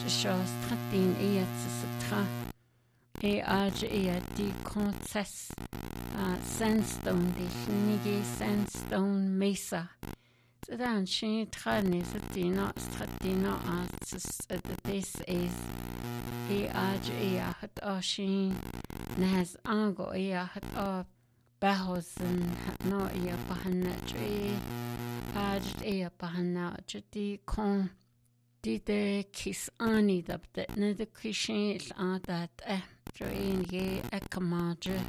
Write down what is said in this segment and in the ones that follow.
shows tratin sitra di contest sandstone di sandstone mesa. Sedan she trani satina stratino this is hat ashin nas ango hat bahosen hat no pahanna tree pahanna di con di de kiss ani the ne the kishin that train ye akamaje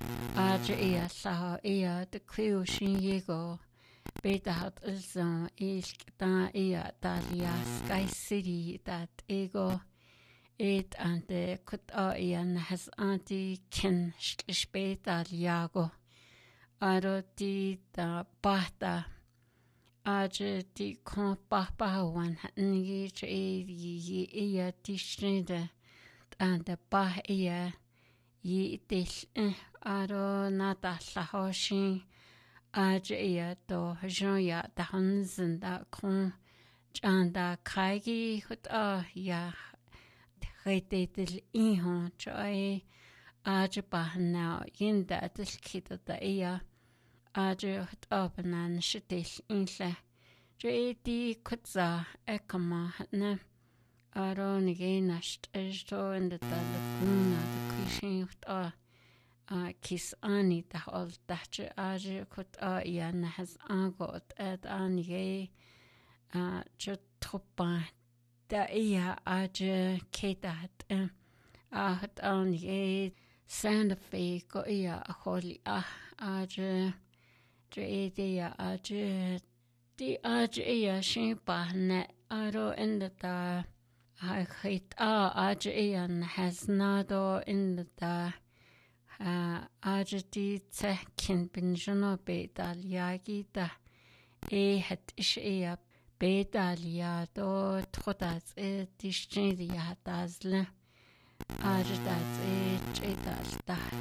sa the kushin yego Beta hat also da Dalia Sky City that ego it and the kut has anti ken später Liago Aro di da Bata Aje di kon papa one ni ye di schnede and the bah ye dish aro nata lahoshin do Jean da Hansen da Kon Janda Kaigi hut Redetel Ihon Joy Bahna Yinda Dilkita da hut Openan Shitil Inle Di Kutza Ekama Hatne Aronigast Esto in the Laguna the Kishin hut Kiss Ani da all dache kut has angot at anie tropa da keta hat anie Santa Fe go holy di shimpa net aro in the da hit has nado in the da Ajati kin binjono bedaliagi da het is bedaliado trodas distindia dasle Ajadat